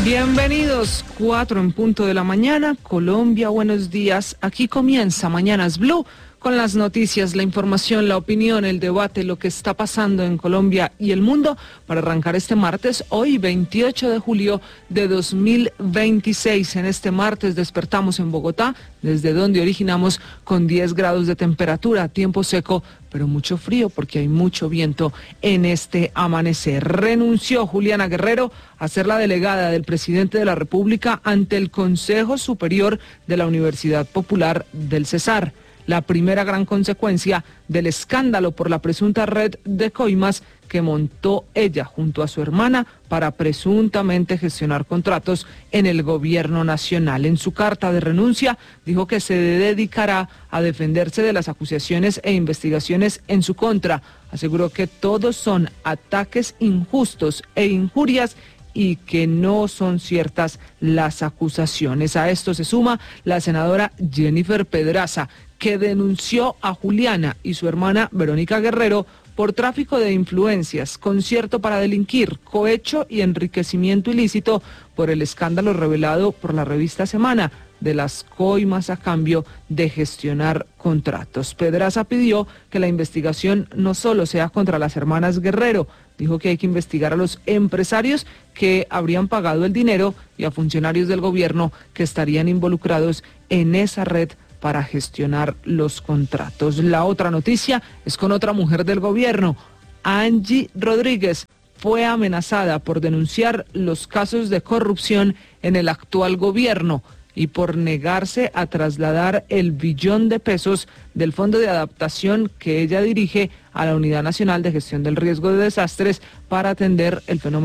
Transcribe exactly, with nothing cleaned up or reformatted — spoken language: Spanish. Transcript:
Bienvenidos, cuatro en punto de la mañana, Colombia, buenos días. Aquí comienza Mañanas Blue con las noticias, la información, la opinión, el debate, lo que está pasando en Colombia y el mundo para arrancar este martes, hoy veintiocho de julio de dos mil veintiséis. En este martes despertamos en Bogotá, desde donde originamos, con diez grados de temperatura, tiempo seco, pero mucho frío porque hay mucho viento en este amanecer. Renunció Juliana Guerrero a ser la delegada del presidente de la República ante el Consejo Superior de la Universidad Popular del Cesar. La primera gran consecuencia del escándalo por la presunta red de coimas que montó ella junto a su hermana para presuntamente gestionar contratos en el gobierno nacional. En su carta de renuncia dijo que se dedicará a defenderse de las acusaciones e investigaciones en su contra. Aseguró que todos son ataques injustos e injurias y que no son ciertas las acusaciones. A esto se suma la senadora Jennifer Pedraza, que denunció a Juliana y su hermana Verónica Guerrero por tráfico de influencias, concierto para delinquir, cohecho y enriquecimiento ilícito por el escándalo revelado por la revista Semana de las coimas a cambio de gestionar contratos. Pedraza pidió que la investigación no solo sea contra las hermanas Guerrero, dijo que hay que investigar a los empresarios que habrían pagado el dinero y a funcionarios del gobierno que estarían involucrados en esa red para gestionar los contratos. La otra noticia es con otra mujer del gobierno. Angie Rodríguez fue amenazada por denunciar los casos de corrupción en el actual gobierno y por negarse a trasladar el billón de pesos del Fondo de Adaptación que ella dirige a la Unidad Nacional de Gestión del Riesgo de Desastres para atender el fenómeno